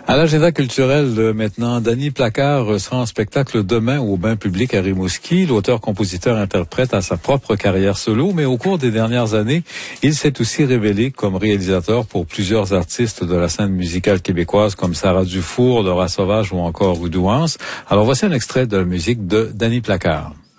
À l'agenda culturel maintenant, Danny Placard sera en spectacle demain au Bain public à Rimouski. L'auteur-compositeur-interprète a sa propre carrière solo, mais au cours des dernières années, il s'est aussi révélé comme réalisateur pour plusieurs artistes de la scène musicale québécoise comme Sarah Dufour, Laura Sauvage ou encore Oudouance. Alors voici un extrait de la musique de Danny Placard.